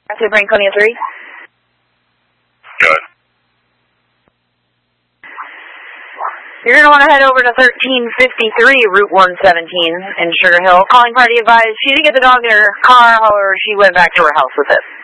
Active Franconia 3. Good. You're going to want to head over to 1353 Route 117 in Sugar Hill. Calling party advised she didn't get the dog in her car, however, she went back to her house with it.